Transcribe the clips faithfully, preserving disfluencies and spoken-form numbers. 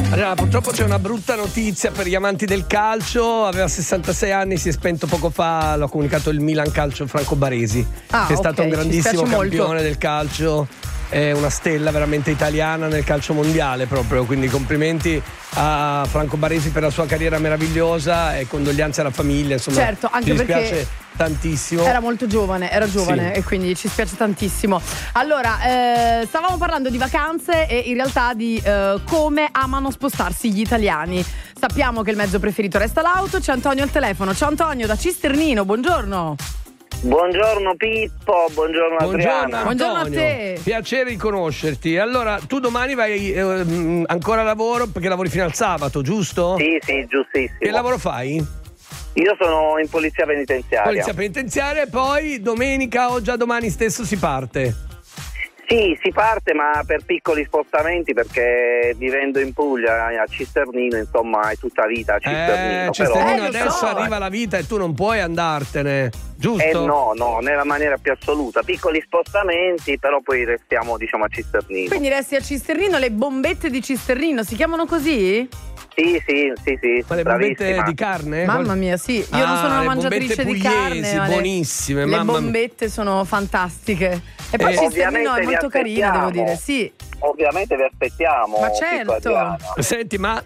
Allora, purtroppo c'è una brutta notizia per gli amanti del calcio. Aveva sessantasei anni, si è spento poco fa, l'ha comunicato il Milan Calcio, Franco Baresi, ah, che è okay, stato un grandissimo campione molto. del calcio, è una stella veramente italiana nel calcio mondiale proprio, quindi complimenti a Franco Baresi per la sua carriera meravigliosa e condoglianze alla famiglia, insomma. Certo, anche ci dispiace perché tantissimo. Era molto giovane, era giovane sì. E quindi ci spiace tantissimo. Allora, eh, stavamo parlando di vacanze e in realtà di eh, come amano spostarsi gli italiani. Sappiamo che il mezzo preferito resta l'auto. C'è Antonio al telefono. Ciao Antonio da Cisternino, buongiorno. Buongiorno Pippo, buongiorno Adriana. Buongiorno a te. Piacere di conoscerti. Allora, tu domani vai eh, ancora a lavoro perché lavori fino al sabato, giusto? Sì, sì, giustissimo. Che lavoro fai? Io sono in polizia penitenziaria. Polizia penitenziaria e poi domenica o già domani stesso si parte? Sì, si parte ma per piccoli spostamenti perché vivendo in Puglia a Cisternino, insomma, è tutta vita a Cisternino. Eh, Cisternino però... adesso so. arriva la vita e tu non puoi andartene, giusto? Eh no, no, nella maniera più assoluta. Piccoli spostamenti, però poi restiamo, diciamo, a Cisternino. Quindi resti a Cisternino, le bombette di Cisternino si chiamano così? Sì, sì, sì, sì. Ma le bombette di carne? Mamma mia, sì. Io ah, non sono una le mangiatrice di pugliesi, carne. Buonissime, le, mamma le bombette mia. sono fantastiche. E poi Eh, Cisternino è molto carina, devo dire, sì. Ovviamente vi aspettiamo. Ma certo. Senti, ma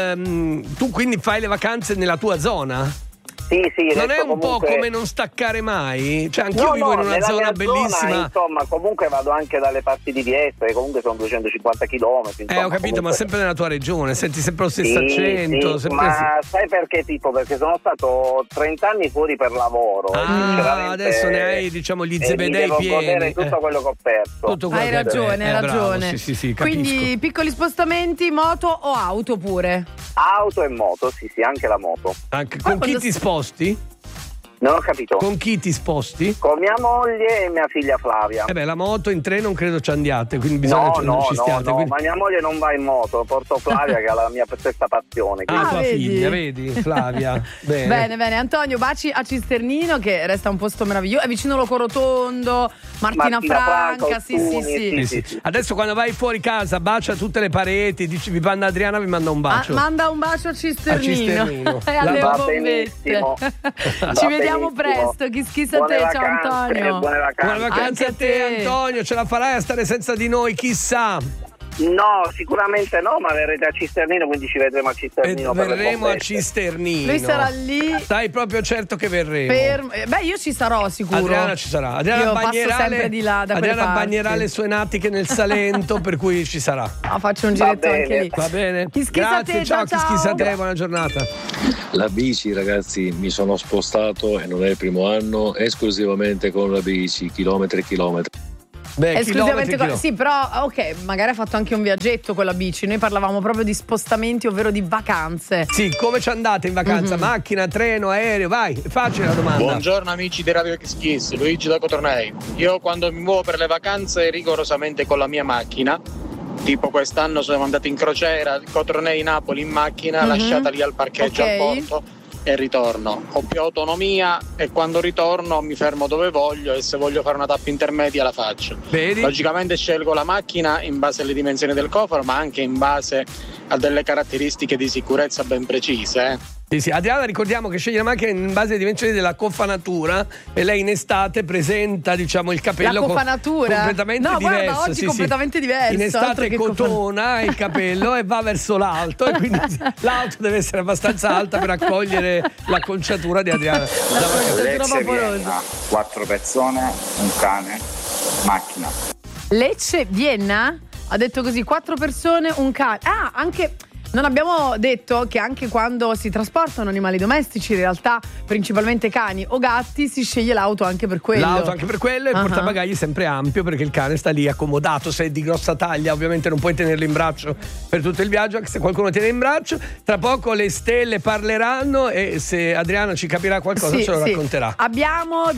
ehm, tu quindi fai le vacanze nella tua zona? Sì, sì, non è un comunque... po' come non staccare mai? Cioè, anch'io no, vivo no, in una zona mia bellissima. Zona, insomma, comunque vado anche dalle parti di Vieste, che comunque sono duecentocinquanta chilometri. Eh, ho capito, comunque... ma sempre nella tua regione, senti sempre lo stesso sì, accento. Sì, sempre... ma sai perché, tipo? Perché sono stato trenta anni fuori per lavoro. Ah, adesso ne hai, diciamo, gli zebedei pieni. Tutto eh. quello che ho perso. Tutto hai ragione, hai eh, ragione. Bravo, sì, sì, sì, capisco. Quindi piccoli spostamenti, moto o auto pure? Auto e moto, sì, sì, anche la moto. Anche, con chi ti sposti? Non ho capito. Con chi ti sposti? Con mia moglie e mia figlia Flavia. Eh beh, la moto in treno non credo ci andiate, quindi bisogna no, che no, non ci stiate. No, quindi... ma mia moglie non va in moto, porto Flavia che è la mia stessa passione. Ah, ah tua vedi? figlia, vedi? Flavia. Bene. bene, bene. Antonio, baci a Cisternino che resta un posto meraviglioso. È vicino Locorotondo, Martina, Martina Franca, Franca, sì, sì, Ostuni, sì, sì, Sì, sì, sì. Adesso quando vai fuori casa bacia tutte le pareti, dici vi manda Adriana, vi manda un bacio. Ah, manda un bacio a Cisternino, A Cisternino. e alle Va bombette. benissimo. Ci Va vediamo benissimo. presto. Chi schissa a Buone te, vacanze, ciao Antonio. Buone vacanze. Buone vacanze Anche a a te, te. Antonio, ce la farai a stare senza di noi, chissà. No, sicuramente no, ma verrete a Cisternino, quindi ci vedremo a Cisternino. E per le verremo a bombette. Cisternino. Lui sarà lì. Stai proprio certo che verremo. Per... Beh, io ci sarò sicuro. Adriana ci sarà. Adriana Io bagnerà passo sempre le... di là, da quelle Adriana parti. bagnerà le sue natiche nel Salento, per cui ci sarà. No, faccio un giretto Va anche bene. lì. Va bene? Chi schissa a Grazie, te, ciao, ciao, chi schissa a ciao. te, buona giornata. La bici, ragazzi, mi sono spostato e non è il primo anno, esclusivamente con la bici, chilometri e chilometri. Beh, Esclusivamente chilometri, con... Sì, però ok, magari ha fatto anche un viaggetto con la bici. Noi parlavamo proprio di spostamenti, ovvero di vacanze. Sì, come ci andate in vacanza? Mm-hmm. Macchina, treno, aereo? Vai, è facile la domanda. Buongiorno amici di Radio Kiss Kiss, Luigi da Cotornei. Io quando mi muovo per le vacanze rigorosamente con la mia macchina. Tipo quest'anno siamo andati in crociera, Cotornei-Napoli in macchina, Mm-hmm. lasciata lì al parcheggio Ok. al porto e ritorno. Ho più autonomia e quando ritorno mi fermo dove voglio e se voglio fare una tappa intermedia la faccio. Vedi? Logicamente scelgo la macchina in base alle dimensioni del cofano, ma anche in base a delle caratteristiche di sicurezza ben precise. Eh. Sì, sì. Adriana, ricordiamo che sceglie la macchina in base alle dimensioni della cofanatura e lei in estate presenta, diciamo, il capello La cofanatura? co- completamente No, guarda, diverso. oggi sì, completamente sì. diverso, In altro estate che cotona il capello e va verso l'alto e quindi l'auto deve essere abbastanza alta per accogliere l'acconciatura di Adriana. La conciatura vaporosa. Vienna, quattro persone, un cane, macchina. Lecce, Vienna? Ha detto così, quattro persone, un cane. Ah, anche... Non abbiamo detto che anche quando si trasportano animali domestici, in realtà principalmente cani o gatti, si sceglie l'auto anche per quello. L'auto anche per quello e il Uh-huh. portabagagli sempre ampio perché il cane sta lì accomodato. Se è di grossa taglia ovviamente non puoi tenerlo in braccio per tutto il viaggio, anche se qualcuno tiene in braccio. Tra poco le stelle parleranno e se Adriana ci capirà qualcosa Sì, ce lo sì. racconterà. Abbiamo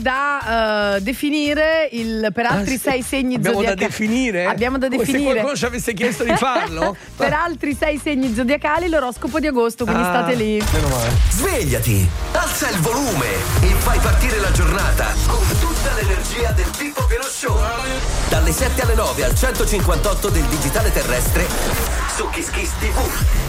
da uh, definire il, per altri Ah, sì. sei segni Abbiamo zodiacali. da definire? Abbiamo da Come definire. se qualcuno ci avesse chiesto di farlo? Per altri sei segni zodiacali l'oroscopo di agosto, quindi Ah, state lì. Meno male. Svegliati, alza il volume e fai partire la giornata con tutta l'energia del Pippo Pelò Show. Dalle sette alle nove al centocinquantotto del digitale terrestre su Kiss Kiss tivù.